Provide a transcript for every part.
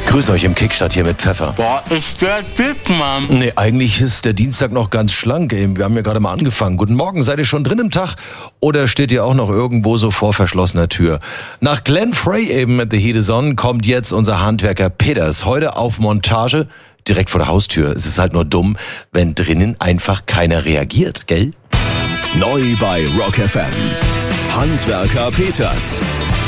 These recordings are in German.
Grüß euch im Kickstart hier mit Pfeffer. Boah, ist der dick, Mann. Nee, eigentlich ist der Dienstag noch ganz schlank. Wir haben ja gerade mal angefangen. Guten Morgen, seid ihr schon drin im Tag? Oder steht ihr auch noch irgendwo so vor verschlossener Tür? Nach Glenn Frey eben mit The Heat Is On kommt jetzt unser Handwerker Peters. Heute auf Montage, direkt vor der Haustür. Es ist halt nur dumm, wenn drinnen einfach keiner reagiert, gell? Neu bei Rock FM. Handwerker Peters.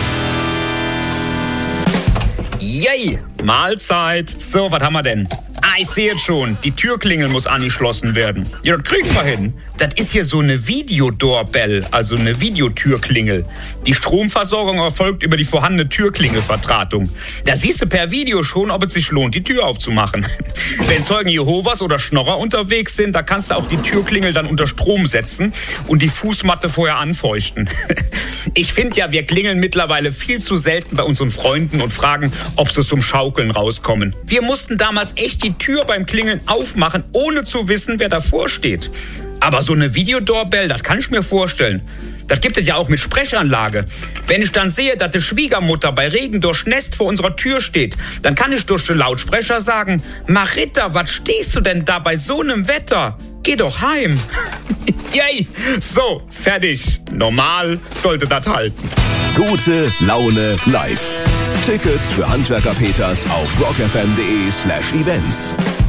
Yay! Mahlzeit. So, was haben wir denn? Ich sehe jetzt schon. Die Türklingel muss angeschlossen werden. Ja, das kriegen wir hin. Das ist hier so eine Videodoorbell, also eine Videotürklingel. Die Stromversorgung erfolgt über die vorhandene Türklingelverdrahtung. Da siehst du per Video schon, ob es sich lohnt, die Tür aufzumachen. Wenn Zeugen Jehovas oder Schnorrer unterwegs sind, da kannst du auch die Türklingel dann unter Strom setzen und die Fußmatte vorher anfeuchten. Ich finde ja, wir klingeln mittlerweile viel zu selten bei unseren Freunden und fragen, ob sie zum Schaukeln rauskommen. Wir mussten damals echt die Tür beim Klingeln aufmachen, ohne zu wissen, wer davor steht. Aber so eine Videodoorbell, das kann ich mir vorstellen. Das gibt es ja auch mit Sprechanlage. Wenn ich dann sehe, dass die Schwiegermutter bei Regen durchnässt vor unserer Tür steht, dann kann ich durch den Lautsprecher sagen, Marita, was stehst du denn da bei so einem Wetter? Geh doch heim. Yay! So, fertig. Normal sollte das halten. Gute Laune live. Tickets für Handwerker Peters auf rockfm.de/events.